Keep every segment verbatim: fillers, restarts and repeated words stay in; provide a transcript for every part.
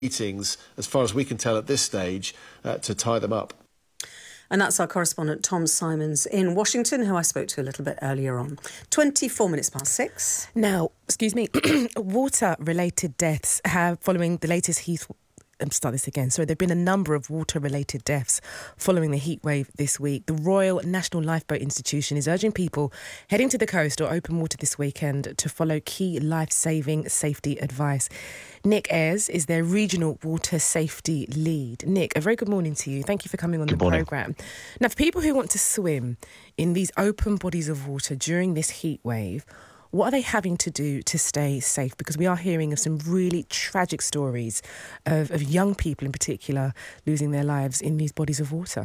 meetings, as far as we can tell at this stage, uh, to tie them up. And that's our correspondent Tom Simons in Washington, who I spoke to a little bit earlier on. twenty-four minutes past six. Now, excuse me, water-related deaths have, following the latest heat... Let me start this again. So there have been a number of water-related deaths following the heat wave this week. The Royal National Lifeboat Institution is urging people heading to the coast or open water this weekend to follow key life-saving safety advice. Nick Ayres is their regional water safety lead. Nick, a very good morning to you. Thank you for coming on good the morning. programme. Now, for people who want to swim in these open bodies of water during this heat wave, what are they having to do to stay safe? Because we are hearing of some really tragic stories of, of young people in particular losing their lives in these bodies of water.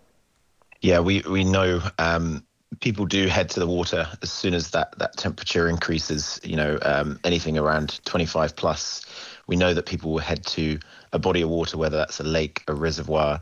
Yeah, we, we know um, people do head to the water as soon as that, that temperature increases, you know, um, anything around twenty-five plus. We know that people will head to a body of water, whether that's a lake, a reservoir,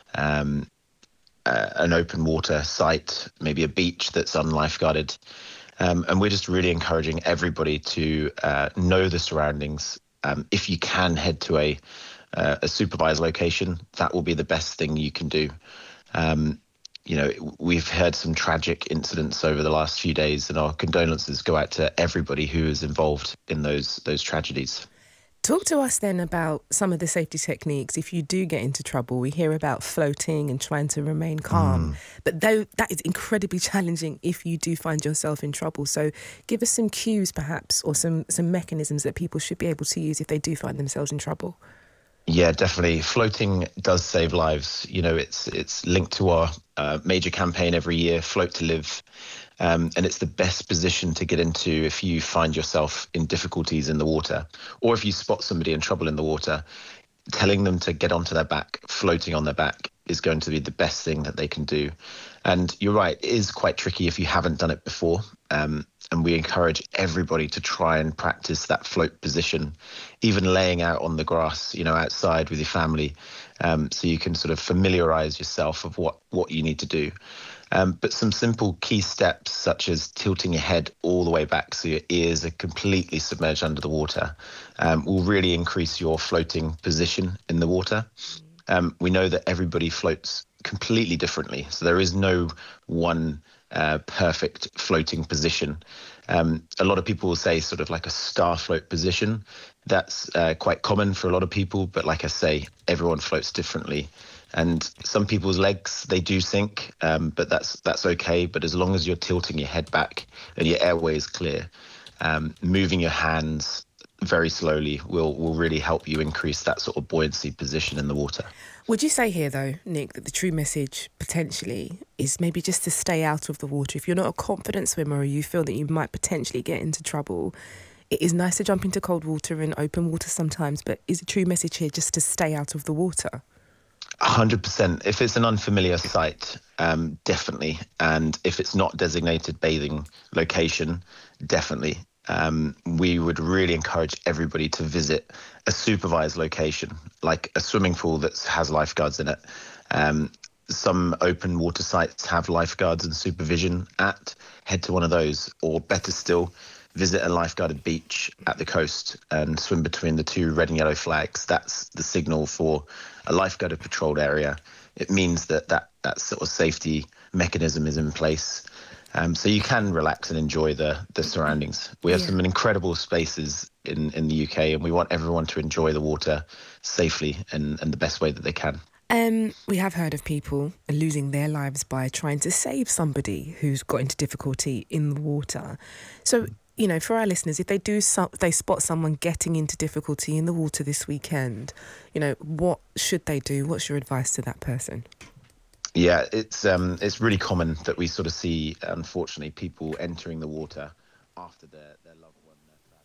um, uh, an open water site, maybe a beach that's unlifeguarded. Um, and we're just really encouraging everybody to uh, know the surroundings. Um, if you can head to a, uh, a supervised location, that will be the best thing you can do. Um, you know, we've heard some tragic incidents over the last few days, and our condolences go out to everybody who is involved in those those tragedies. Talk to us then about some of the safety techniques. If you do get into trouble, we hear about floating and trying to remain calm. Mm. But though that is incredibly challenging if you do find yourself in trouble. So give us some cues perhaps, or some, some mechanisms that people should be able to use if they do find themselves in trouble. Yeah, definitely. Floating does save lives. You know, it's it's linked to our uh, major campaign every year, Float to Live. Um, and it's the best position to get into if you find yourself in difficulties in the water, or if you spot somebody in trouble in the water. Telling them to get onto their back, floating on their back, is going to be the best thing that they can do. And you're right, it is quite tricky if you haven't done it before. Um, and we encourage everybody to try and practice that float position, even laying out on the grass, you know, outside with your family, um, so you can sort of familiarise yourself of what, what you need to do. Um, but some simple key steps, such as tilting your head all the way back so your ears are completely submerged under the water, um, will really increase your floating position in the water. Um, we know that everybody floats completely differently, so there is no one uh, perfect floating position. Um, a lot of people will say sort of like a star float position. That's uh, quite common for a lot of people, but like I say, everyone floats differently. And some people's legs, they do sink, um, but that's that's okay. But as long as you're tilting your head back and your airway is clear, um, moving your hands very slowly will, will really help you increase that sort of buoyancy position in the water. Would you say here, though, Nick, that the true message potentially is maybe just to stay out of the water? If you're not a confident swimmer or you feel that you might potentially get into trouble, it is nice to jump into cold water and open water sometimes, but is the true message here just to stay out of the water? one hundred percent. If it's an unfamiliar site, um, definitely. And if it's not designated bathing location, definitely. Um, we would really encourage everybody to visit a supervised location, like a swimming pool that has lifeguards in it. Um, some open water sites have lifeguards and supervision at. Head to one of those, or better still, visit a lifeguarded beach at the coast and swim between the two red and yellow flags. That's the signal for a lifeguarded patrolled area. It means that that, that sort of safety mechanism is in place. Um, so you can relax and enjoy the, the surroundings. We have yeah. some incredible spaces in, in the U K, and we want everyone to enjoy the water safely and, and the best way that they can. Um, we have heard of people losing their lives by trying to save somebody who's got into difficulty in the water. So, you know, for our listeners, if they do, so, if they spot someone getting into difficulty in the water this weekend, you know, what should they do? What's your advice to that person? Yeah, it's um, it's really common that we sort of see, unfortunately, people entering the water after their, their loved one,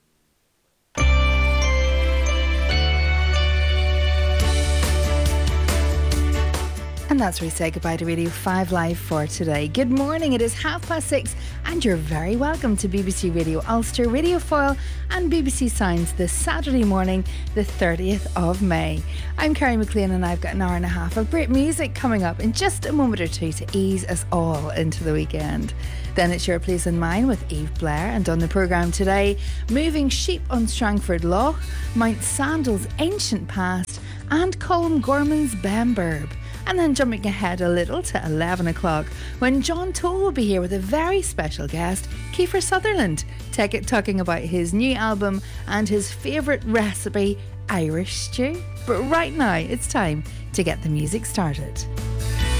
their family. And that's where we say goodbye to Radio five Live for today. Good morning, it is half past six and you're very welcome to B B C Radio Ulster, Radio Foyle and B B C Sounds this Saturday morning, the thirtieth of May. I'm Kerry McLean and I've got an hour and a half of great music coming up in just a moment or two to ease us all into the weekend. Then it's Your Place and Mine with Eve Blair, and on the programme today, Moving Sheep on Strangford Lough, Mount Sandal's Ancient Past and Colm Gorman's Bamburb. And then jumping ahead a little to eleven o'clock when John Toll will be here with a very special guest, Kiefer Sutherland, take it talking about his new album and his favourite recipe, Irish stew. But right now it's time to get the music started.